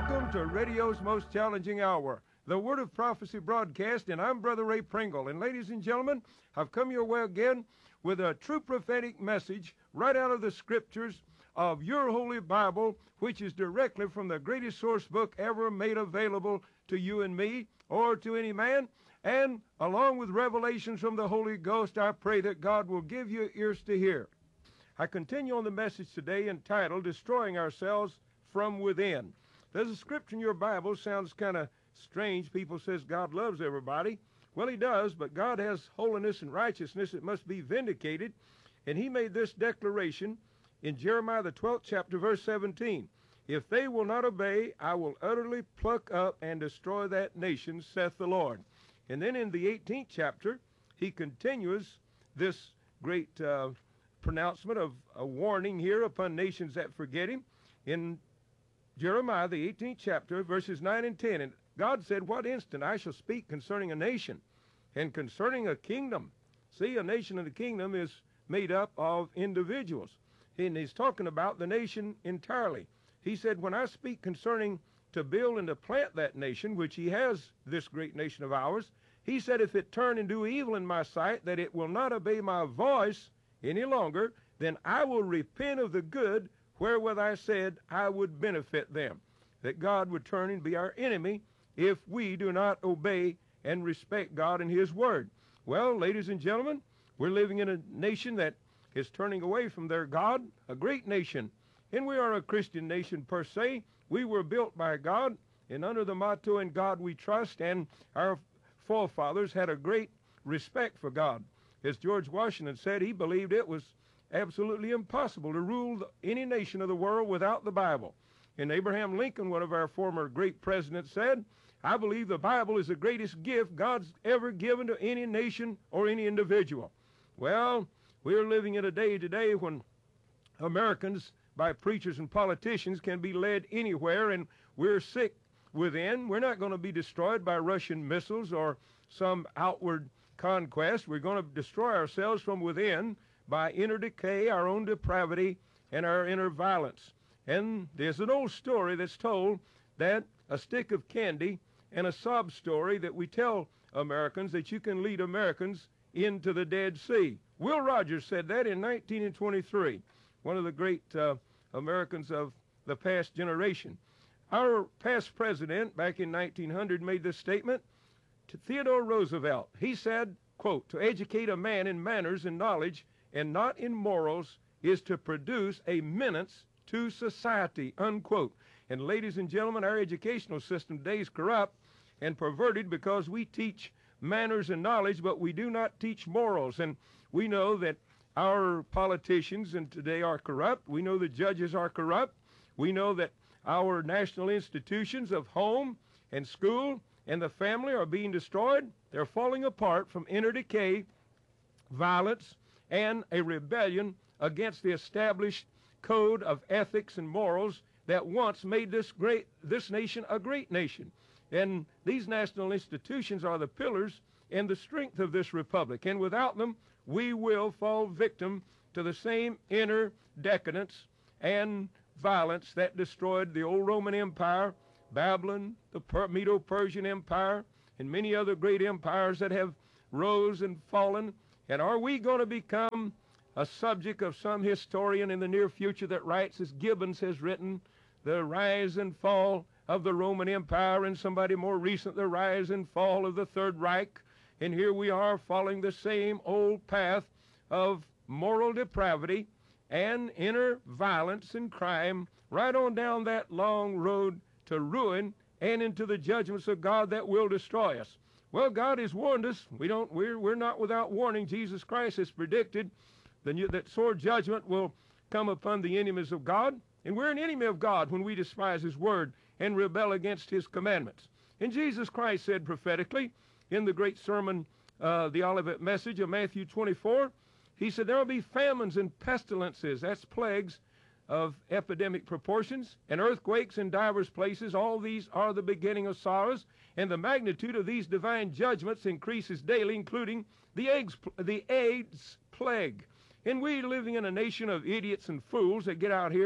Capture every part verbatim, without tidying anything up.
Welcome to radio's most challenging hour, the Word of Prophecy broadcast, and I'm Brother Ray Pringle. And ladies and gentlemen, I've come your way again with a true prophetic message right out of the scriptures of your Holy Bible, which is directly from the greatest source book ever made available to you and me or to any man. And along with revelations from the Holy Ghost, I pray that God will give you ears to hear. I continue on the message today entitled, Destroying Ourselves from Within. There's a scripture in your Bible, sounds kind of strange. People says God loves everybody. Well, he does, but God has holiness and righteousness. It must be vindicated. And he made this declaration in Jeremiah, the twelfth chapter, verse seventeen. If they will not obey, I will utterly pluck up and destroy that nation, saith the Lord. And then in the eighteenth chapter, he continues this great uh, pronouncement of a warning here upon nations that forget him. In Jeremiah, the eighteenth chapter, verses nine and ten, and God said, what instant I shall speak concerning a nation and concerning a kingdom. See, a nation and a kingdom is made up of individuals. And he's talking about the nation entirely. He said, when I speak concerning to build and to plant that nation, which he has, this great nation of ours, he said, if it turn and do evil in my sight, that it will not obey my voice any longer, then I will repent of the good wherewith I said I would benefit them. That God would turn and be our enemy if we do not obey and respect God and his word. Well, ladies and gentlemen, we're living in a nation that is turning away from their God, a great nation. And we are a Christian nation per se. We were built by God, and under the motto, in God we trust, and our forefathers had a great respect for God. As George Washington said, he believed it was absolutely impossible to rule any nation of the world without the Bible. And Abraham Lincoln, one of our former great presidents, said, I believe the Bible is the greatest gift God's ever given to any nation or any individual. Well, we're living in a day today when Americans, by preachers and politicians, can be led anywhere, and we're sick within. We're not going to be destroyed by Russian missiles or some outward conquest. We're going to destroy ourselves from within by inner decay, our own depravity, and our inner violence. And there's an old story that's told that a stick of candy and a sob story that we tell Americans that you can lead Americans into the Dead Sea. Will Rogers said that in nineteen twenty-three, one of the great uh, Americans of the past generation. Our past president back in nineteen hundred made this statement to Theodore Roosevelt. He said, quote, to educate a man in manners and knowledge and not in morals is to produce a menace to society, unquote. And ladies and gentlemen, our educational system today is corrupt and perverted because we teach manners and knowledge, but we do not teach morals. And we know that our politicians and today are corrupt. We know the judges are corrupt. We know that our national institutions of home and school and the family are being destroyed. They're falling apart from inner decay, violence, and a rebellion against the established code of ethics and morals that once made this great this nation a great nation. And these national institutions are the pillars and the strength of this republic. And without them, we will fall victim to the same inner decadence and violence that destroyed the old Roman Empire, Babylon, the per- Medo-Persian Empire, and many other great empires that have rose and fallen. And are we going to become a subject of some historian in the near future that writes, as Gibbons has written, the rise and fall of the Roman Empire, and somebody more recent, the rise and fall of the Third Reich? And here we are following the same old path of moral depravity and inner violence and crime, right on down that long road to ruin and into the judgments of God that will destroy us. Well, God has warned us. We don't, we're, we're not without warning. Jesus Christ has predicted the new, that sore judgment will come upon the enemies of God. And we're an enemy of God when we despise his word and rebel against his commandments. And Jesus Christ said prophetically in the great sermon, uh, the Olivet message of Matthew twenty-four, he said, there will be famines and pestilences, that's plagues of epidemic proportions, and earthquakes in divers places. All these are the beginning of sorrows, and the magnitude of these divine judgments increases daily, including the AIDS, the AIDS plague. And we living in a nation of idiots and fools that get out here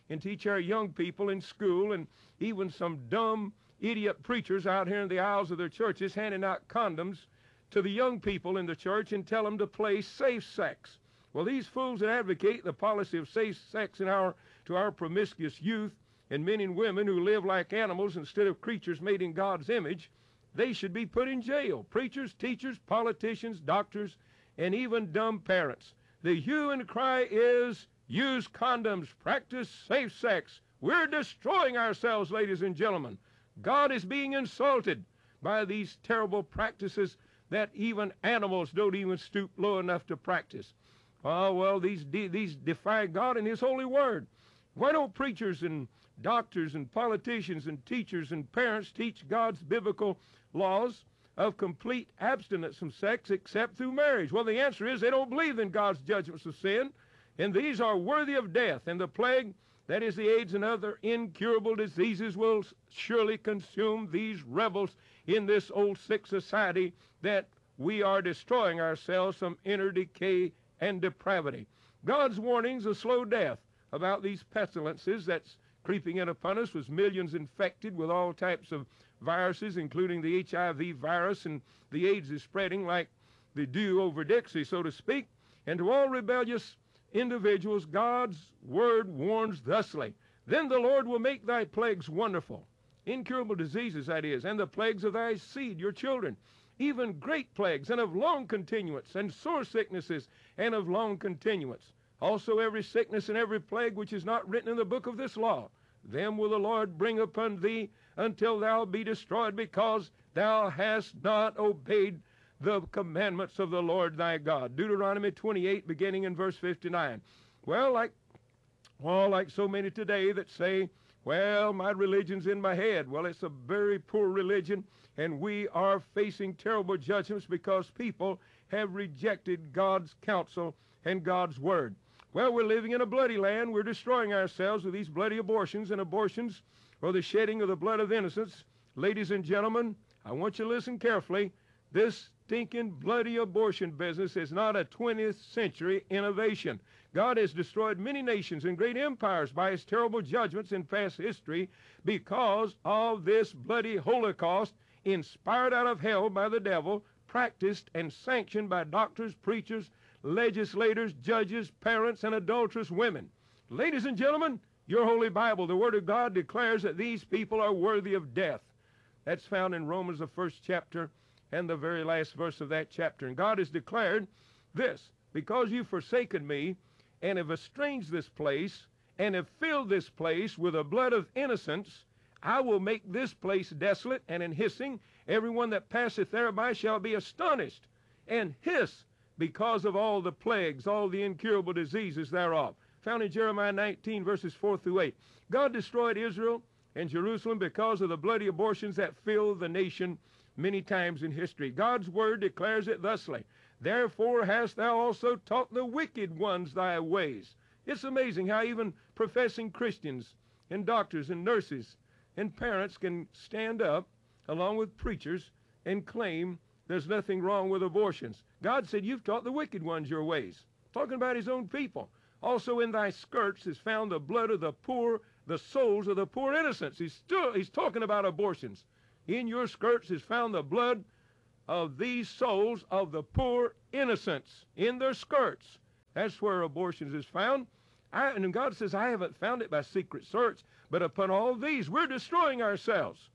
and teach our young people in school, and even some dumb idiot preachers out here in the aisles of their churches handing out condoms to the young people in the church and tell them to play safe sex. Well, these fools that advocate the policy of safe sex in our, to our promiscuous youth and men and women who live like animals instead of creatures made in God's image, they should be put in jail. Preachers, teachers, politicians, doctors, and even dumb parents. The hue and cry is, use condoms, practice safe sex. We're destroying ourselves, ladies and gentlemen. God is being insulted by these terrible practices that even animals don't even stoop low enough to practice. Oh, well, these, de- these defy God and His holy word. Why don't preachers and doctors and politicians and teachers and parents teach God's biblical laws of complete abstinence from sex except through marriage? Well, the answer is they don't believe in God's judgments of sin, and these are worthy of death. And the plague, that is the AIDS and other incurable diseases, will surely consume these rebels in this old sick society that we are destroying ourselves from inner decay and depravity. God's warnings of slow death about these pestilences that's creeping in upon us, with millions infected with all types of viruses, including the H I V virus, and the AIDS is spreading like the dew over Dixie, so to speak. And to all rebellious individuals, God's word warns thusly: then the Lord will make thy plagues wonderful, incurable diseases, that is, and the plagues of thy seed, your children, even great plagues, and of long continuance, and sore sicknesses, and of long continuance. Also every sickness and every plague which is not written in the book of this law, them will the Lord bring upon thee until thou be destroyed, because thou hast not obeyed the commandments of the Lord thy God. Deuteronomy twenty-eight, beginning in verse fifty-nine. Well, like, well, like so many today that say, well, my religion's in my head. Well, it's a very poor religion, and we are facing terrible judgments because people have rejected God's counsel and God's word. Well, we're living in a bloody land. We're destroying ourselves with these bloody abortions, and abortions, or the shedding of the blood of innocents. Ladies and gentlemen, I want you to listen carefully. This stinking bloody abortion business is not a twentieth century innovation. God has destroyed many nations and great empires by His terrible judgments in past history because of this bloody Holocaust, inspired out of hell by the devil, practiced and sanctioned by doctors, preachers, legislators, judges, parents, and adulterous women. Ladies and gentlemen, your Holy Bible, the Word of God, declares that these people are worthy of death. That's found in Romans, the first chapter, and the very last verse of that chapter. And God has declared this: because you've forsaken me, and have estranged this place, and have filled this place with the blood of innocents, I will make this place desolate and in hissing. Everyone that passeth thereby shall be astonished and hiss, because of all the plagues, all the incurable diseases thereof. Found in Jeremiah nineteen, verses four through eight. God destroyed Israel and Jerusalem because of the bloody abortions that filled the nation many times in history. God's word declares it thusly: therefore hast thou also taught the wicked ones thy ways. It's amazing how even professing Christians and doctors and nurses and parents can stand up along with preachers and claim there's nothing wrong with abortions. God said, you've taught the wicked ones your ways. Talking about His own people. Also in thy skirts is found the blood of the poor, the souls of the poor innocents. He's still, he's talking about abortions. In your skirts is found the blood of these souls of the poor innocents. In their skirts. That's where abortions is found. I, and God says, I haven't found it by secret search, but upon all these we're destroying ourselves.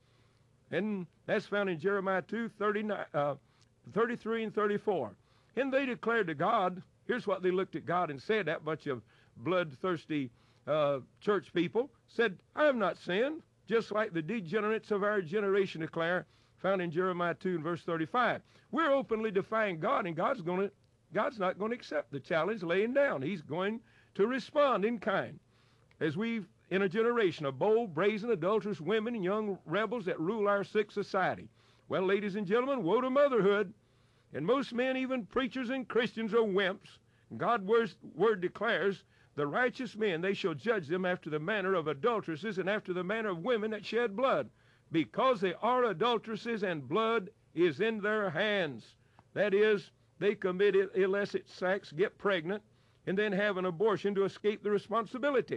And that's found in Jeremiah two, thirty-nine, uh, thirty-three and thirty-four. And they declared to God, here's what they looked at God and said, that bunch of bloodthirsty uh, church people, said, I have not sinned, just like the degenerates of our generation declare, found in Jeremiah two and verse thirty-five. We're openly defying God, and God's going to, God's not going to accept the challenge laying down. He's going to respond in kind. As we've in a generation of bold, brazen, adulterous women and young rebels that rule our sick society. Well, ladies and gentlemen, woe to motherhood. And most men, even preachers and Christians, are wimps. God's word, word declares, the righteous men, they shall judge them after the manner of adulteresses and after the manner of women that shed blood, because they are adulteresses and blood is in their hands. That is, they commit illicit sex, get pregnant, and then have an abortion to escape the responsibility.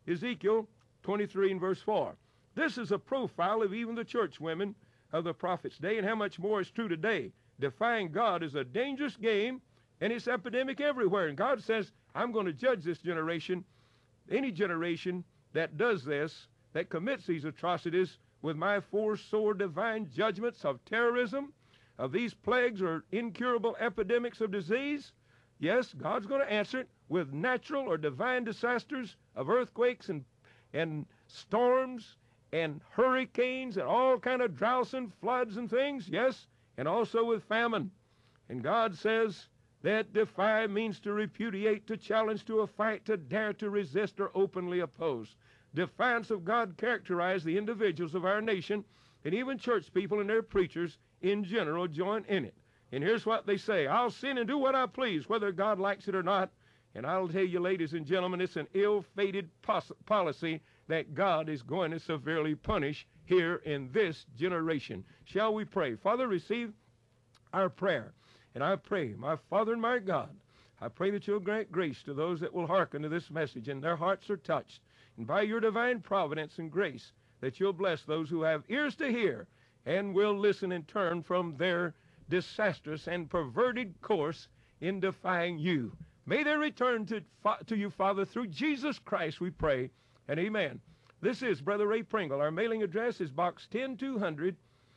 Ezekiel twenty-three and verse four. This is a profile of even the church women of the prophet's day, and how much more is true today. Defying God is a dangerous game, and it's epidemic everywhere. And God says, I'm going to judge this generation, any generation that does this, that commits these atrocities, with my four sore divine judgments of terrorism, of these plagues or incurable epidemics of disease. Yes, God's going to answer it with natural or divine disasters of earthquakes and, and storms and hurricanes and all kind of droughts and floods and things. Yes, and also with famine. And God says that defy means to repudiate, to challenge, to a fight, to dare to resist or openly oppose. Defiance of God characterized the individuals of our nation, and even church people and their preachers in general join in it. And here's what they say: I'll sin and do what I please, whether God likes it or not. And I'll tell you, ladies and gentlemen, it's an ill-fated pos- policy that God is going to severely punish here in this generation. Shall we pray? Father, receive our prayer. And I pray, my Father and my God, I pray that you'll grant grace to those that will hearken to this message, and their hearts are touched. And by your divine providence and grace, that you'll bless those who have ears to hear and will listen and turn from their disastrous and perverted course in defying you. May they return to, to you, Father, through Jesus Christ, we pray, and amen. This is Brother Ray Pringle. Our mailing address is Box ten two hundred,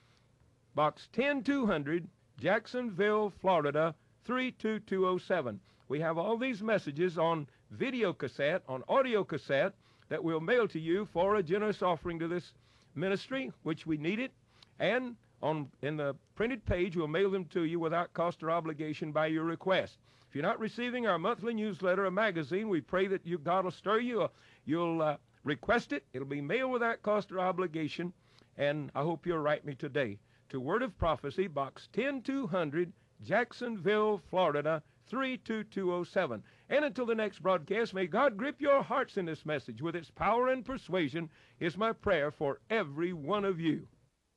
Box ten two hundred, Jacksonville, Florida, three two two oh seven. We have all these messages on video cassette, on audio cassette, that we'll mail to you for a generous offering to this ministry, which we need it. And on in the printed page, we'll mail them to you without cost or obligation by your request. If you're not receiving our monthly newsletter or magazine, we pray that you, God will stir you. You'll uh, request it. It'll be mailed without cost or obligation. And I hope you'll write me today to Word of Prophecy, Box ten two hundred, Jacksonville, Florida, three two two oh seven. And until the next broadcast, may God grip your hearts in this message with its power and persuasion, is my prayer for every one of you.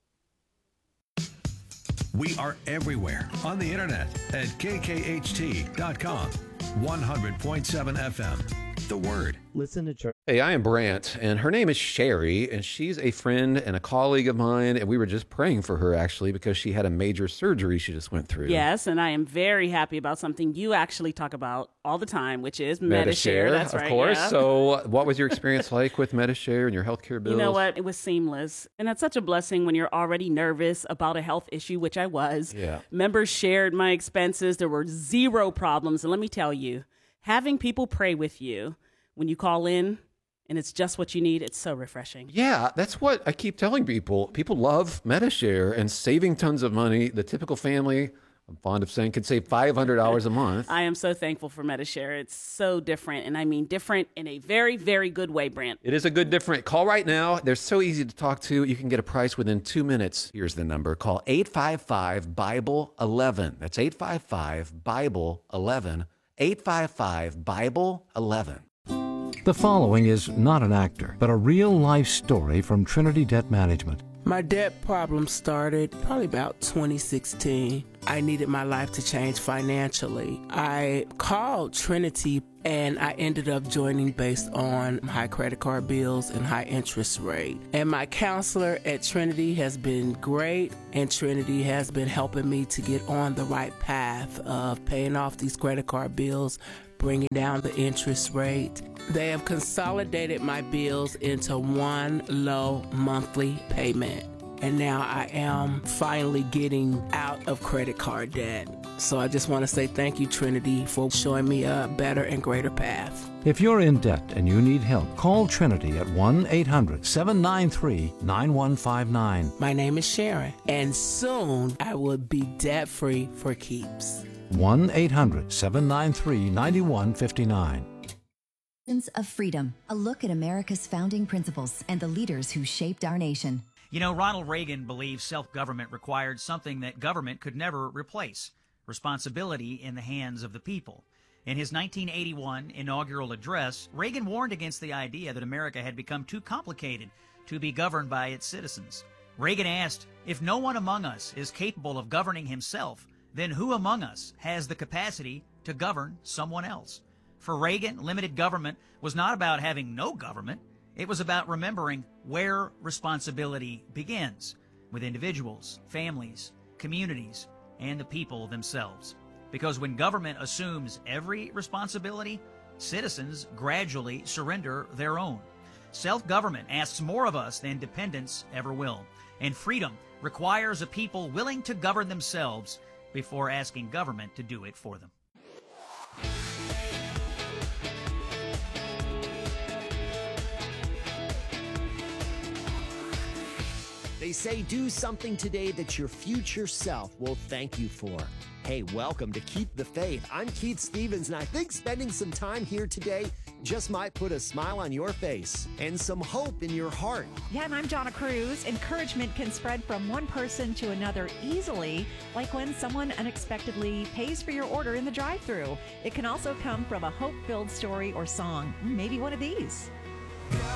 We are everywhere on the internet at K K H T dot com. one hundred point seven F M. The Word. Listen to church. Hey, I am Brant, and her name is Sherry, and she's a friend and a colleague of mine, and we were just praying for her, actually, because she had a major surgery she just went through. Yes, and I am very happy about something you actually talk about all the time, which is Medi-Share. Medi-Share, That's of right, course. yeah. So what was your experience like with Medi-Share and your healthcare bills? You know what? It was seamless. And that's such a blessing when you're already nervous about a health issue, which I was. Yeah. Members shared my expenses. There were zero problems. And let me tell you, having people pray with you when you call in, and it's just what you need, it's so refreshing. Yeah, that's what I keep telling people. People love Medi-Share and saving tons of money. The typical family, I'm fond of saying, could save five hundred dollars a month. I am so thankful for Medi-Share. It's so different, and I mean different in a very, very good way, Brant. It is a good different. Call right now. They're so easy to talk to. You can get a price within two minutes. Here's the number. Call eight five five, Bible eleven. That's eight five five, Bible eleven. eight five five, Bible eleven. The following is not an actor, but a real-life story from Trinity Debt Management. My debt problem started probably about twenty sixteen. I needed my life to change financially. I called Trinity and I ended up joining based on high credit card bills and high interest rate. And my counselor at Trinity has been great, and Trinity has been helping me to get on the right path of paying off these credit card bills, bringing down the interest rate. They have consolidated my bills into one low monthly payment. And now I am finally getting out of credit card debt. So I just want to say thank you, Trinity, for showing me a better and greater path. If you're in debt and you need help, call Trinity at one eight hundred, seven nine three, nine one five nine. My name is Sharon, and soon I will be debt-free for keeps. one eight hundred, seven nine three, nine one five nine. Of freedom, a look at America's founding principles and the leaders who shaped our nation. You know, Ronald Reagan believed self-government required something that government could never replace: responsibility in the hands of the people. In his nineteen eighty-one inaugural address, Reagan warned against the idea that America had become too complicated to be governed by its citizens. Reagan asked, if no one among us is capable of governing himself, then who among us has the capacity to govern someone else? For Reagan, limited government was not about having no government. It was about remembering where responsibility begins, with individuals, families, communities, and the people themselves. Because when government assumes every responsibility, citizens gradually surrender their own. Self-government asks more of us than dependence ever will. And freedom requires a people willing to govern themselves before asking government to do it for them. They say do something today that your future self will thank you for. Hey, welcome to Keep the Faith. I'm Keith Stevens, and I think spending some time here today just might put a smile on your face and some hope in your heart. Yeah, and I'm Donna Cruz. Encouragement can spread from one person to another easily, like when someone unexpectedly pays for your order in the drive-thru. It can also come from a hope-filled story or song, maybe one of these.